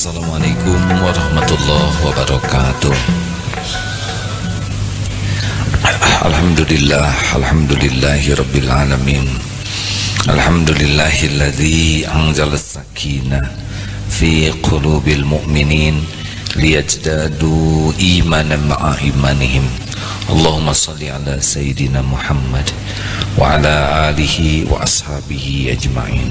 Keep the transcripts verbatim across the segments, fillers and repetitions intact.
Assalamualaikum warahmatullahi wabarakatuh. Alhamdulillah, alhamdulillahi rabbil alamin. Alhamdulillahilladzi anzala as-sakinah fi qulubil mu'minin liyajdadu imanan ma'a imanihim. Allahumma salli ala sayyidina Muhammad wa ala alihi wa ashabihi ajma'in.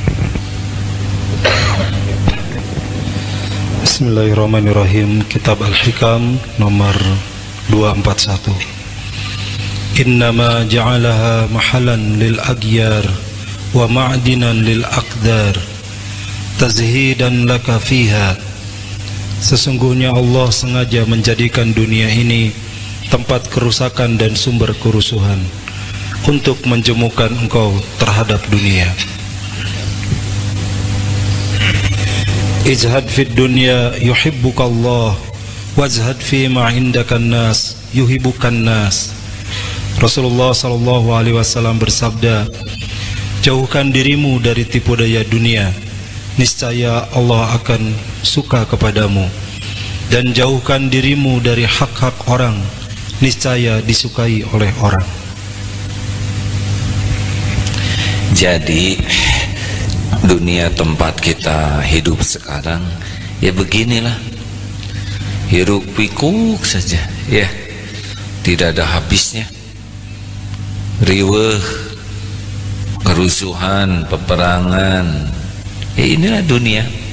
Bismillahirrahmanirrahim. Kitab Al-Hikam nomor dua ratus empat puluh satu. Innama ja'alaha mahalan lil agyar wa ma'dinan lil aqdar tazhidan laka fiha. Sesungguhnya Allah sengaja menjadikan dunia ini tempat kerusakan dan sumber kerusuhan untuk menjemukan engkau terhadap dunia. Izhad fid dunya yuhibbukallah wazhad fi ma indakan nas yuhibbukan nas. Rasulullah sallallahu alaihi wasallam bersabda, jauhkan dirimu dari tipu daya dunia, niscaya Allah akan suka kepadamu, dan jauhkan dirimu dari hak-hak orang, niscaya disukai oleh orang. Jadi dunia tempat kita hidup sekarang ya beginilah, hiruk pikuk saja ya, tidak ada habisnya. Riweuh, kerusuhan, peperangan, ya inilah dunia.